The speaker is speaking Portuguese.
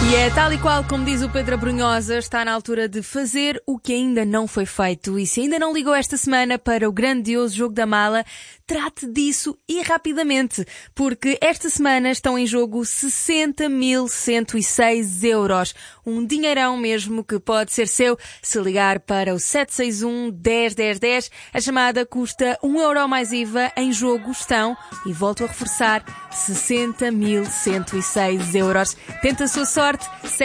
E é tal e qual como diz o Pedro Abrunhosa, está na altura de fazer o que ainda não foi feito. E se ainda não ligou esta semana para o grandioso Jogo da Mala, trate disso e rapidamente, porque esta semana estão em jogo 60.106 euros. Um dinheirão mesmo que pode ser seu se ligar para o 761 10 10 10. A chamada custa 1 euro mais IVA. Em jogo estão, e volto a reforçar, 60.106 euros. Tenta a sua sorte.